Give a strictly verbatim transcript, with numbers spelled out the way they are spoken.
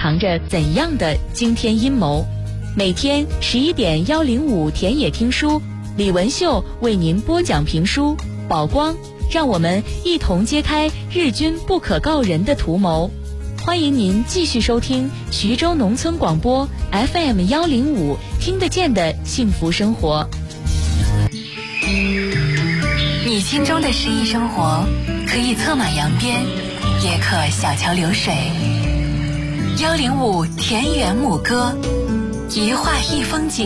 藏着怎样的惊天阴谋？每天十一点幺零五田野听书，李文秀为您播讲评书《宝光》，让我们一同揭开日军不可告人的图谋。欢迎您继续收听徐州农村广播 F M 幺零五，听得见的幸福生活。 你心中的诗意生活，可以策马扬鞭，也可小桥流水。幺零五田园牧歌，一画一风景。